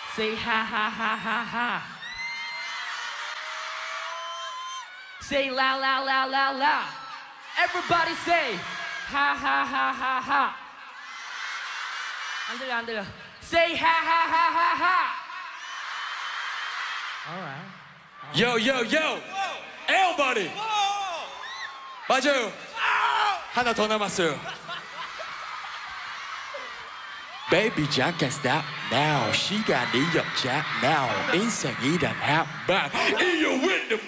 Say ha ha ha ha ha. Say la la la la la. Everybody say ha ha ha ha ha. 안 들려 안 들려. Say ha ha ha ha ha. Alright. Yo, yo, yo! 에어버디! 맞아요! 하나 더 남았어요. Baby Jack can stop now. 시간이 없자 now. 인생이란 한방. 이어 with the